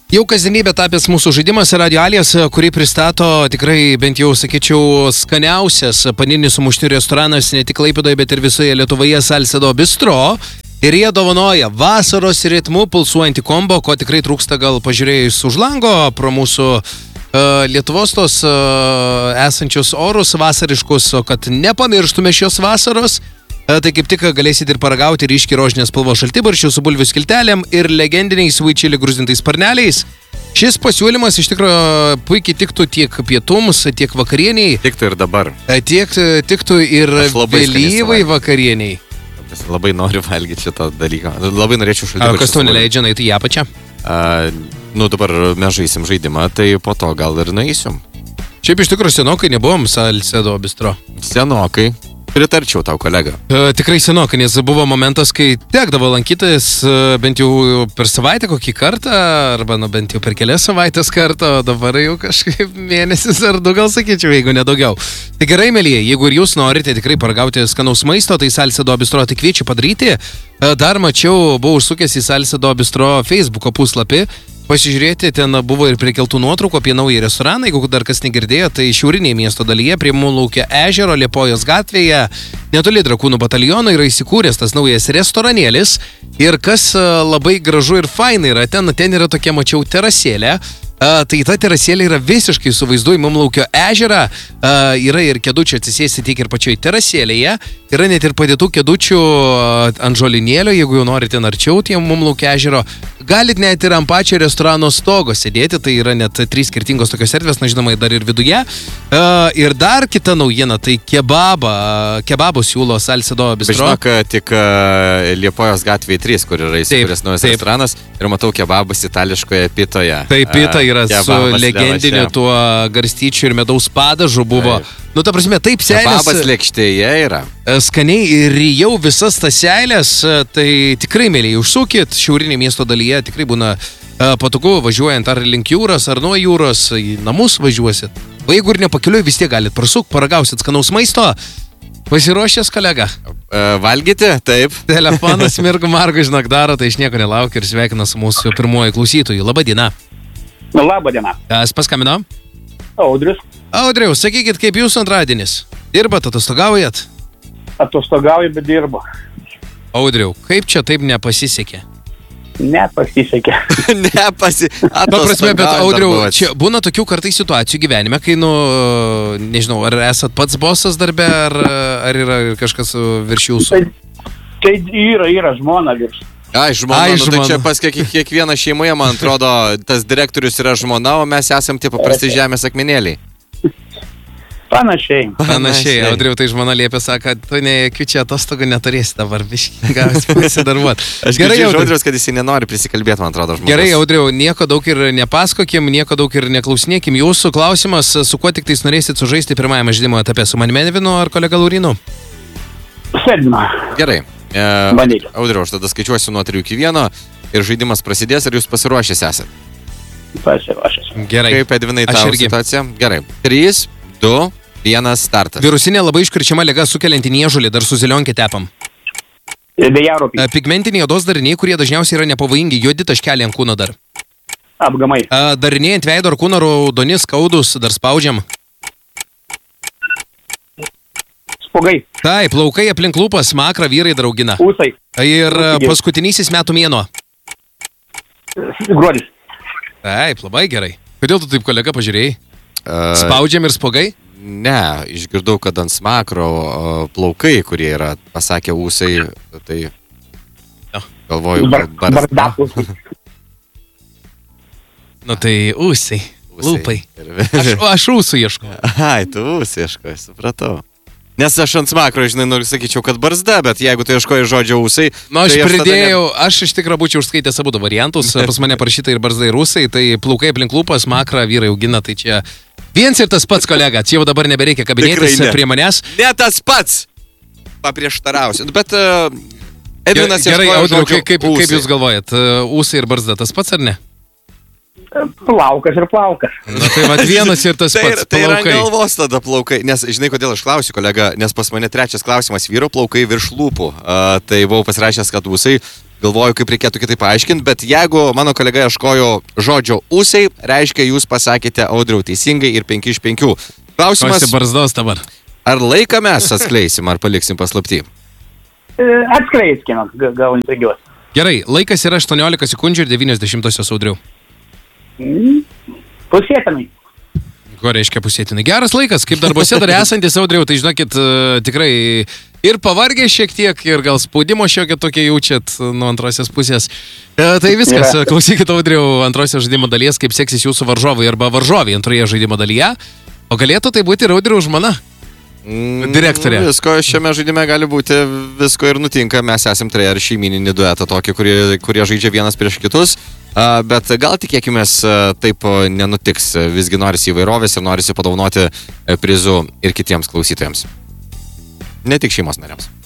Jau kasdienybė tapęs mūsų žaidimas Radio Alijas, kurį pristato tikrai bent jau, sakyčiau, skaniausias paninių sumuštinių restoranas ne tik Klaipėdoje, bet ir visoje Lietuvoje Salcedo Bistro. Ir jie dovanoja vasaros ritmu pulsuojantį kombo, ko tikrai trūksta gal pažiūrėjus už lango pro mūsų Lietuvos tos esančius orus vasariškus, o kad nepamirštume šios vasaros. Tai kaip tik galėsit ir paragauti ryškiai rožinės spalvos šaltibarščių su bulvių skiltelėm ir legendiniais sweet chili gruzdintais sparneliais. Šis pasiūlymas iš tikrųjų puikiai tiktų tiek pietums, tiek vakarieniai. Tiktų ir dabar. Tiktų ir vėlyvai vakarieniai. Labai noriu valgyti šitą dalyką. Labai norėčiau šaltibarščių. Kas tau neleidžia, tai ją pačią? Dabar mes žaisim žaidimą, tai po to gal ir nueisim. Šiaip iš tikrųjų senokai nebuvom Salcedo Bistro. Senokai. Pritarčiau tau, kolega. Tikrai senokai, nes buvo momentas, kai tekdavo lankytis bent jau per savaitę kokį kartą, arba bent jau per kelias savaitės kartą, o dabar jau kažkaip mėnesis ar du, gal sakyčiau, jeigu nedaugiau. Tai gerai, mėlyje, jeigu ir jūs norite tikrai paragauti skanaus maisto, tai Salcedo Bistro tik kviečiu padaryti. Dar mačiau, buvau užsukęs į Salcedo Bistro Facebooko puslapį. Pasižiūrėti, ten buvo ir prikeltų nuotraukų apie naują restoraną, jeigu dar kas negirdėjo, tai šiaurinėje miesto dalyje prie Mūlaukio ežero Liepojos gatvėje, netoli Drakūnų bataliono yra įsikūręs tas naujas restoranėlis ir kas labai gražu ir fainai yra, ten yra tokia, mačiau, terasėlė. Tai ta terasėlė yra visiškai su vaizdu į Mūlaukio ežerą, yra ir kėdučių atsisėsti tiek ir pačioj terasėlėje, yra net ir padėtų kėdučių ant žolinėlio, jeigu jau norite arčiau tie Mūlaukio ežero, galit net ir ant pačio restorano stogo sėdėti, tai yra net 3 skirtingos tokios erdvės, žinoma, dar ir viduje. Ir dar kita naujiena, tai kebabų siūlo Salcedo Bistro. Žinok, tik Liepojos gatvėje 3, kur yra įsikūręs naujas restoranas, ir matau kebabus itališkoje pitoje. Tai pita yra su legendiniu tuo garstyčiu ir medaus padažu buvo. Nu, ta prasme, taip seilės. Kebabas lėkštėje yra. Skaniai ir jau visas tas seilės, tai tikrai mėliai užsukit, šiaurinė miesto dalyje tikrai būna patogu važiuojant ar link jūros, ar nuo jūros, į namus važiuosit. O jeigu ir nepakeliui, vis tiek galit prasuk, paragausit skanaus maisto. Pasiruošęs, kolega? Valgyti? Taip. Telefonas Mirgu Margu, žinok, daro, tai iš nieko nelaukia ir sveikina su mūsų pirmuoju klausytoju. Labą dieną. Labą dieną. Kas paskambino? Audrius. Audriau, sakykit, kaip jūsų antradienis? Dirbat, atostogaujat? Atostogauju, bet dirbu. Audriau, kaip čia taip nepasisekė? Nepasisekė. Paprasme, bet Audriau, čia būna tokių kartais situacijų gyvenime, kai, nežinau, ar esat pats bosas darbe, ar yra kažkas virš jūsų? Tai yra žmona virš. Žmona. Tai čia pas kiekvieną šeimoje, man atrodo, tas direktorius yra žmona, o mes esam tie paprasti žemės akmenėliai. Panašiai. Audriau, tai žmona liepia, sako, tu jokių čia atostogų neturėsi dabar, biškai, gausi pasidarbuot. Aš girdžiu Audrius, kad jis nenori prisikalbėti, man atrodo, žmogus. Gerai, Audriau, nieko daug ir nepasakokim, nieko daug ir neklausinėkim. Jūsų klausimas, su kuo tik tais norėsit sužaisti pirmajame žaidimo etape, su manimi Edvinu ar kolega Laurinu? Sedmą. Gerai. Audriau, aš tada skaičiuosiu nuo 3 iki 1 ir žaidimas prasidės, ar jūs pasiruošęs esat? Pasiruošęs. Gerai. Kaip, Edvinai, tavo situacija? Gerai. 3, 2, 1, startas. Virusinė labai iškričiama liga sukelianti niežulį, dar su zelionkė tepam. Vėjaraupiai. Pigmentiniai odos dariniai, kurie dažniausiai yra nepavojingi, juodi taškeliai ant kūno dar. Apgamai. Dariniai ant veido ar kūno raudoni, skaudus, dar spaudžiam. Spuogai. Taip, plaukai aplink lūpas, makrą vyrai draugina. Ūsai. Ir paskutinysis metų mėnuo. Gruodis. Taip, labai gerai. Kodėl tu taip, kolega, pažiūrėjai? Spaudžiam ir spuogai? Ne, išgirdau, kad ant smakro plaukai, kurie yra, pasakė ūsai, tai galvoju, kad barzda. Nu tai ūsai, lūpai. Aš ūsų ieškau. Ai, tu ūsų ieškoj, supratau. Nes aš ant smakro, žinai, noriu sakyčiau, kad barzda, bet jeigu tu ieškoji žodžio ūsai... Nu, aš pridėjau, aš iš tikrųjų būčiau užskaitęs abu variantus, pas mane parašyta ir barzda ir ūsai, tai plaukai aplink lūpas, makrą vyrai augina, tai čia viens ir tas pats, kolega, čia jau dabar nebereikia kabinėtis prie manęs. Ne tas pats! Paprieštarausiu, bet Edvinas ieškojo žodžio ūsai. Gerai, kaip jūs galvojat, ūsai ir barzda tas pats ar ne? Plaukas ir plaukas. Na tai vat vienas ir tas pats plaukai. Tai yra galvos tada plaukai. Nes žinai, kodėl aš klausiu, kolega, nes pas mane trečias klausimas vyro plaukai virš lūpų. Tai buvau pasirašęs, kad ūsai, galvoju, kaip reikėtų kitaip paaiškinti, bet jeigu mano kolega ieškojo žodžio ūsiai, reiškia, jūs pasakėte Audriau teisingai ir 5 iš 5. Klausimas, Barzdos dabar. ar laiką mes atskleisim, ar paliksim paslaptį? Atskleiskime, gal intrigiuos. Gerai, laikas yra 18 sekundžių ir 90 Audriau. Pusėtinai. Ko reiškia pusėtinai? Geras laikas, kaip darbuose dar esantis Audriau, tai žinokit, tikrai ir pavargę šiek tiek, ir gal spaudimo šiokia tokia jaučiat nuo antrosios pusės. Tai viskas, klausykit Audriau antrosios žaidimo dalies, kaip seksis jūsų varžovai arba varžoviai antroje žaidimo dalyje. O galėtų tai būti ir Audriau žmona? Direktorė. Visko šiame žaidime gali būti, visko ir nutinka. Mes esam turėję ir šeimininį duetą tokį, kurie žaidžia vienas prieš kitus. Bet gal tikėkime, taip nenutiks. Visgi norisi įvairovės ir norisi padovanoti prizų ir kitiems klausytojams. Ne tik šeimos nariams.